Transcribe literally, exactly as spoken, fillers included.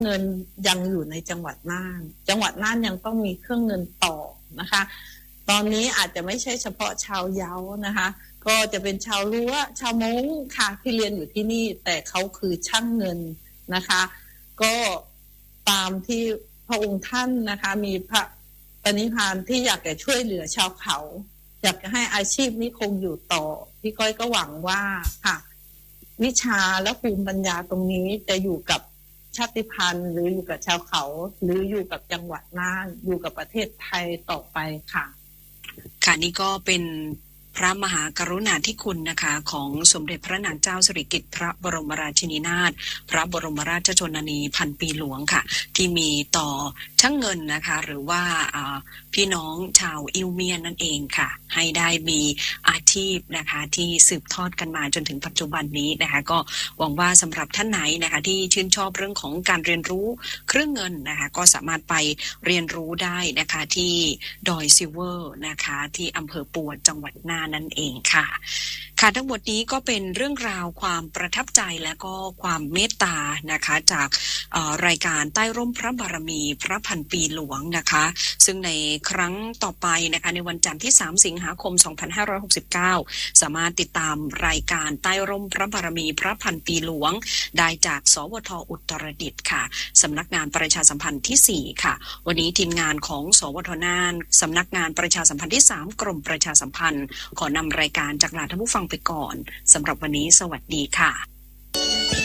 เงินยังอยู่ในจังหวัดน่านจังหวัดน่านยังต้องมีเครื่องเงินต่อนะคะตอนนี้อาจจะไม่ใช่เฉพาะชาวเยานะคะก็จะเป็นชาวรั้วชาวม้งค่ะที่เรียนอยู่ที่นี่แต่เขาคือช่างเงินนะคะก็ตามที่พระองค์ท่านนะคะมีพระปณิธานที่อยากจะช่วยเหลือชาวเขาอยากจะให้อาชีพนี้คงอยู่ต่อพี่ก้อยก็หวังว่าค่ะวิชาและภูมิปัญญาตรงนี้จะอยู่กับชาติพันธุ์หรืออยู่กับชาวเขาหรืออยู่กับจังหวัดน่านอยู่กับประเทศไทยต่อไปค่ะค่ะนี่ก็เป็นพระมหากรุณาธิคุณนะคะของสมเด็จพระนางเจ้าสิริกิติ์พระบรมราชินีนาถพระบรมราชชนนีพันปีหลวงค่ะที่มีต่อช่างเงินนะคะหรือว่าพี่น้องชาวอิวเมียนนั่นเองค่ะให้ได้มีอาชีพนะคะที่สืบทอดกันมาจนถึงปัจจุบันนี้นะคะก็หวังว่าสำหรับท่านไหนนะคะที่ชื่นชอบเรื่องของการเรียนรู้เครื่องเงินนะคะก็สามารถไปเรียนรู้ได้นะคะที่ดอยซิลเวอร์นะคะที่อำเภอปวดจังหวัดน่านนั่นเองค่ะค่ะทั้งหมดนี้ก็เป็นเรื่องราวความประทับใจและก็ความเมตตานะคะจากรายการใต้ร่มพระบารมีพระพันปีหลวงนะคะซึ่งในครั้งต่อไปนะคะในวันจันทร์ที่สามสิงหาคมสองพันห้าร้อยหกสิบเก้าสามารถติดตามรายการใต้ร่มพระบารมีพระพันปีหลวงได้จากสวทอุตรดิตถ์ค่ะสำนักงานประชาสัมพันธ์ที่สี่ค่ะวันนี้ทีมงานของสวทน่านสำนักงานประชาสัมพันธ์ที่สามกรมประชาสัมพันธ์ขอนำรายการจากลาท่านผู้ฟังไปก่อนสำหรับวันนี้สวัสดีค่ะ